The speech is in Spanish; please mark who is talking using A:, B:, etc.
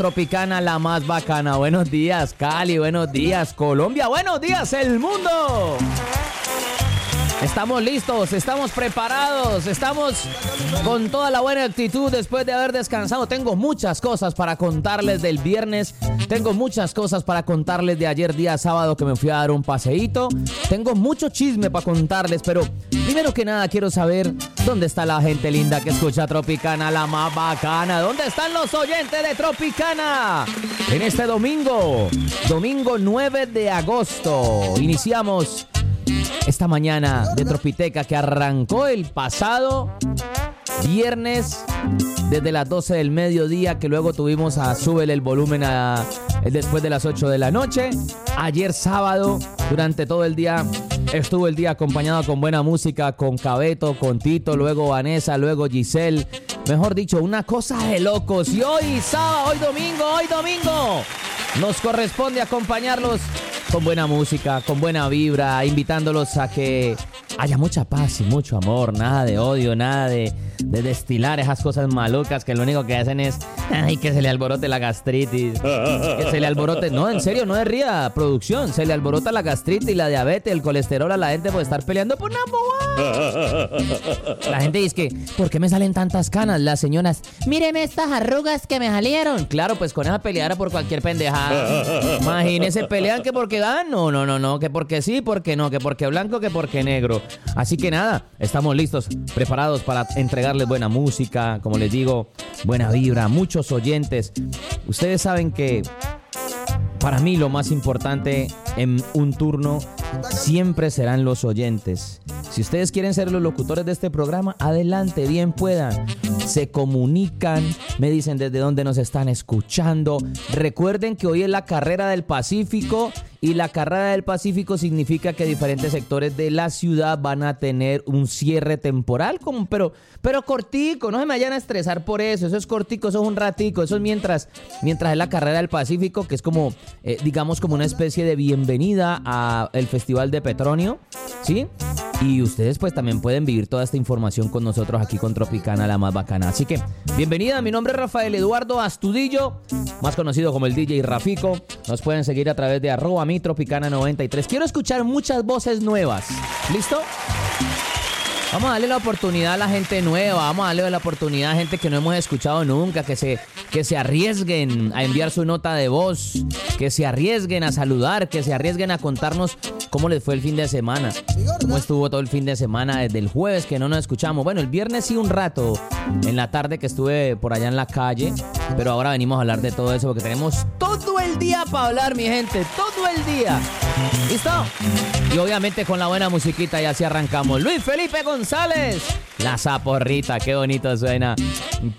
A: Tropicana, la más bacana. Buenos días, Cali. Buenos días, Colombia. Buenos días, el mundo. Estamos listos, estamos preparados, estamos con toda la buena actitud después de haber descansado. Tengo muchas cosas para contarles del viernes, tengo muchas cosas para contarles de ayer día sábado que me fui a dar un paseíto. Tengo mucho chisme para contarles, pero primero que nada quiero saber dónde está la gente linda que escucha Tropicana, la más bacana. ¿Dónde están los oyentes de Tropicana? En este domingo 9 de agosto, iniciamos esta mañana de Tropiteca que arrancó el pasado viernes desde las 12 del mediodía, que luego tuvimos a súbele el volumen después de las 8 de la noche. Ayer sábado, durante todo el día, estuvo el día acompañado con buena música, con Cabeto, con Tito, luego Vanessa, luego Giselle. Mejor dicho, una cosa de locos. Y hoy sábado, hoy domingo, nos corresponde acompañarlos con buena música, con buena vibra, invitándolos a que haya mucha paz y mucho amor, nada de odio, nada de destilar esas cosas malucas que lo único que hacen es que se le alborote la gastritis, que se le alborote, no, en serio, no es ría, producción, se le alborota la gastritis, la diabetes, el colesterol a la gente por estar peleando por una bobada. La gente dice que, ¿por qué me salen tantas canas? Las señoras, míreme estas arrugas que me salieron. Claro, pues con esa peleara por cualquier pendejada. Imagínense, pelean que porque dan, no, que porque sí, porque no, que porque blanco, que porque negro. Así que nada, estamos listos, preparados para entregarles buena música, como les digo, buena vibra, muchos oyentes. Ustedes saben que para mí lo más importante en un turno siempre serán los oyentes. Si ustedes quieren ser los locutores de este programa, adelante, bien puedan. Se comunican, me dicen desde dónde nos están escuchando. Recuerden que hoy es la carrera del Pacífico y la carrera del Pacífico significa que diferentes sectores de la ciudad van a tener un cierre temporal, pero cortico, no se me vayan a estresar por eso es cortico, eso es un ratico, eso es mientras es la carrera del Pacífico, que es como, digamos, como una especie de bienvenida al Festival de Petronio, ¿sí? Y ustedes pues también pueden vivir toda esta información con nosotros aquí con Tropicana, la más bacana. Así que, bienvenida, mi nombre es Rafael Eduardo Astudillo, más conocido como el DJ Rafico. Nos pueden seguir a través de @mitropicana93. Quiero escuchar muchas voces nuevas. ¿Listo? Vamos a darle la oportunidad a la gente nueva, vamos a darle la oportunidad a gente que no hemos escuchado nunca, que se arriesguen a enviar su nota de voz, que se arriesguen a saludar, que se arriesguen a contarnos cómo les fue el fin de semana, cómo estuvo todo el fin de semana desde el jueves que no nos escuchamos. Bueno, el viernes sí un rato, en la tarde que estuve por allá en la calle, pero ahora venimos a hablar de todo eso porque tenemos todo el día para hablar, mi gente, todo el día. ¿Listo? Y obviamente con la buena musiquita y así arrancamos. Luis Felipe González, La Zaporrita, qué bonito suena.